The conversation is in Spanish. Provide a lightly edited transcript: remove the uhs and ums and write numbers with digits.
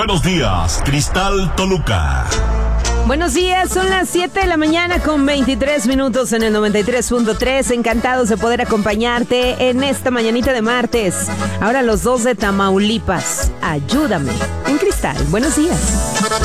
Buenos días, Cristal Toluca. Buenos días, son las 7 de la mañana con 23 minutos en el 93.3. Encantados de poder acompañarte en esta mañanita de martes. Ahora los dos de Tamaulipas. Ayúdame en Cristal. Buenos días.